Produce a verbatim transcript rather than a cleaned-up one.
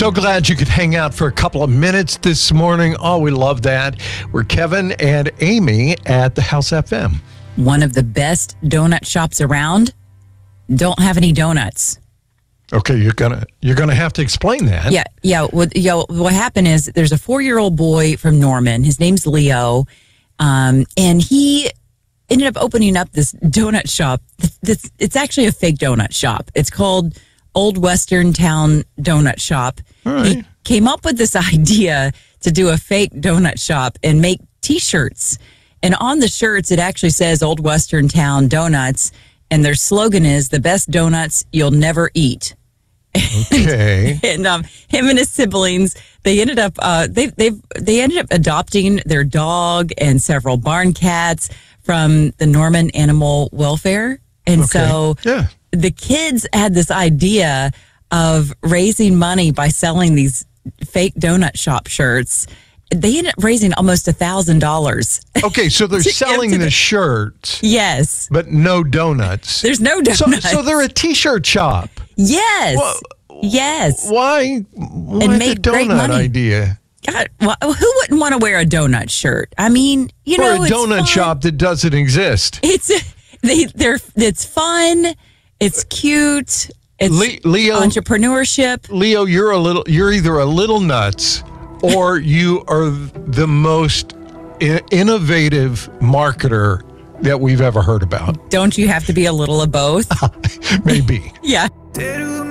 So glad you could hang out for a couple of minutes this morning. Oh, we love that. We're Kevin and Amy at the House F M. One of the best donut shops around. Don't have any donuts. Okay, you're gonna you're gonna have to explain that. Yeah, yeah. What, you know, what happened is there's a four-year-old boy from Norman. His name's Leo, um, and he ended up opening up this donut shop. It's, it's actually a fake donut shop. It's called Old Western Town Donut Shop. All right. He came up with this idea to do a fake donut shop and make T-shirts. And on the shirts, it actually says Old Western Town Donuts, and their slogan is "the best donuts you'll never eat." Okay. and um, him and his siblings, they ended up uh, they they they ended up adopting their dog and several barn cats from the Norman Animal Welfare, and Okay. so Yeah. the kids had this idea of raising money by selling these fake donut shop shirts. They ended up raising almost a thousand dollars. Okay, so they're To give selling to the the- shirts, Yes, but no donuts. there's no So, donuts. so they're a T-shirt shop. yes, Well, yes. Why? Why And the made great donut money. idea? God, well, who wouldn't want to wear a donut shirt? I mean, you Or know, a it's donut fun. shop that doesn't exist. It's they, they're it's fun. It's cute. It's Le- Leo, entrepreneurship. Leo, you're a little. You're either a little nuts, or you are the most i- innovative marketer that we've ever heard about. Don't you have to be a little of both? Maybe. Yeah.